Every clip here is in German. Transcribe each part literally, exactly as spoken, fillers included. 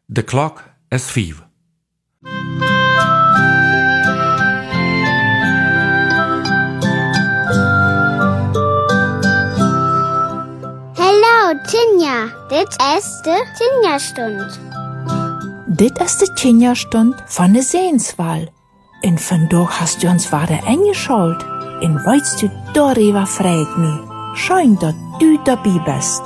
The clock is five. Hallo, Tinja. Dit is de Tinja-stund. Dit is de Tinja-stund van de Seenswal. En vandaag hast du ons waarde eingeschalt. En weißt du darüber freit nu. Schein, dat du dabei bist.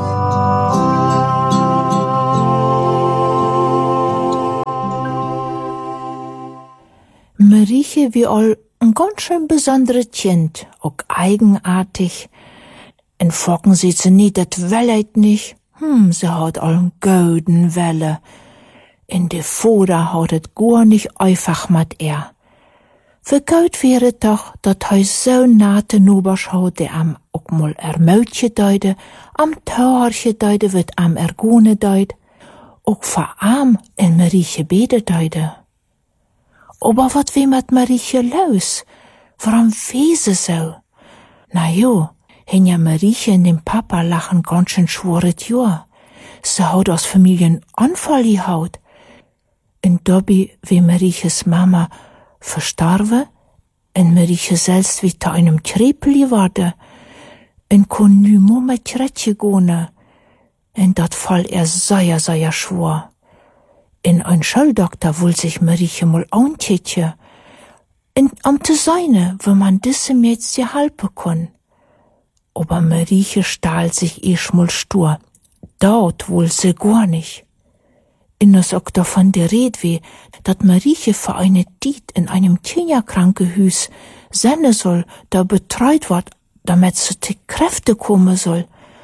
Marieche wie all ein ganz schön besonderes Kind, auch eigenartig. En Focken sieht sie nie, dat wellet nicht. Hm, sie hat all ein golden Welle. In de Vater hat et gar nicht einfach mit er. Für gut wäre doch, dat he so nah tenobers hat, der am auch mal er Mautje deide, am Taarche deide, wird am Ergone deid, auch vor am in Marieche bede deide. Aber wat wie mit Marieche los? Warum wese so? Na jo, hin ja Marieche und dem Papa lachen ganz schön schworet Jahr. Sie hat aus Familien Anfall gehaut. Und dabei, wie Marieches Mama verstarve, und Marieche selbst wie zu einem Krepel geworden, und kon nu mo mit Tretche gone, und dat fall er sehr, sehr schwor. In ein Schulldoktor wohl sich Marieche mal antätje, und am te seine, wo man disse Mädchen halpe kon. Aber Marieche stahl sich isch mal stur, dort wohl se gar nicht. In das auch davon der Red wie, dat Marieche für eine Diet in einem Tinja-Krankehüs sende soll, da betreut wird, damit sie die Kräfte kommen soll.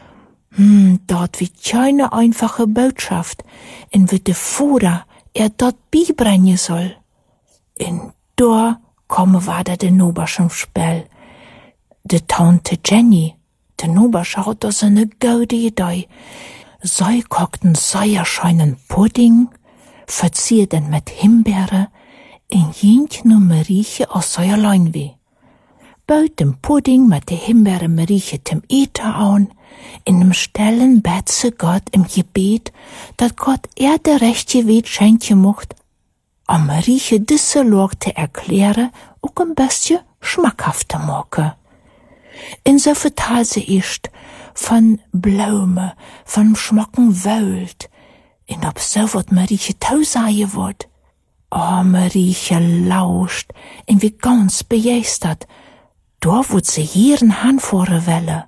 Hm, dort wie keine einfache Botschaft, in wie de Vater er dort beibringen soll. In da komme weiter de Noberschen Spell. De Tante Jenny, de Nobersche hat da so ne gute Idee. Sie kochten säuerscheinen Pudding, verzierten mit Himbeere, in jent no Marieche aus Säuerlein weh. Baut dem Pudding mit de Himbeere Marieche tem Eter an, in dem Stellen bet se Gott im Gebet, dat Gott er de rechte Weg schenken mocht, am Marieche disse Lorte erkläre, auch ein bisschen schmackhafte Morke. In so vertal se ischt, von Blume, von schmocken Welt, in ob so wat Marieche tausaie wort. Oh, Marieche lauscht, in wie ganz begeistert, da wot se hieren han vore Welle.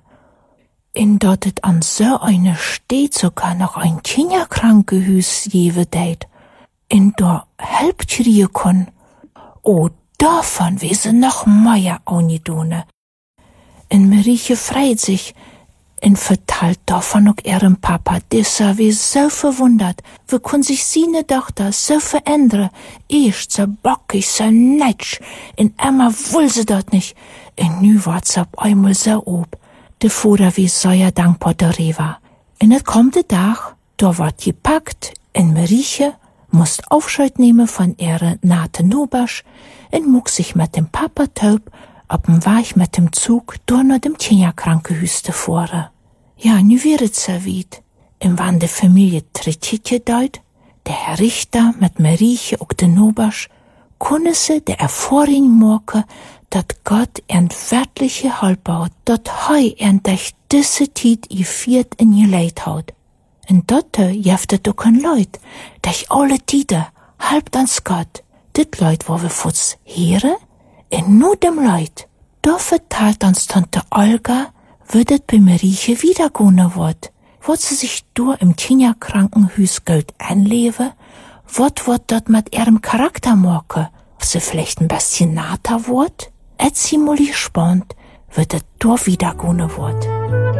In dat et an so eine steht sogar noch ein Kinderkrankehüs jewe deit, in da helpt schrie kon. Oh, davon wie se noch meier onidone. In Marieche freit sich, en vertalt davon auch ihrem Papa, dieser wie so verwundert, wie kon sich seine Tochter so verändern, erst so bockig, so netsch, in Emma will sie dort nicht, en nu ward sie auf einmal so ob, de Vater wie sehr dankbar darüber. En et kommt der Tag, da ward gepackt, en Marieche musst Aufscheid nehmen von ihrer Nate Nobersch, en muck sich mit dem Papa taub, ab'n war ich mit dem Zug durch nach dem Tinja-Krankehüs vore. Ja, nu wäre es so weit. Im wann de Familie Trititje deut, der Herr Richter mit Marieche und de Nobersch, kunne se de ervoring morke, dat Gott entwertliche Halber hat, dat hei endlich disse Tiet i viert in je Leid haut. En dotte jeftet ook een Leut, dech alle Tiede, halbt ans Gott. Dit Leut wo we futz here, en nu dem Leut. Da vertalt uns Tante Olga, würdet bei Marieche wieder gone wort. Wot sie sich du im Tinja-Krankenhüs Geld einlebe, wot wot dort mit ihrem Charakter morke, ob sie vielleicht ein bisschen nater wort? Et sie muli gespannt, würdet du wieder gone wort.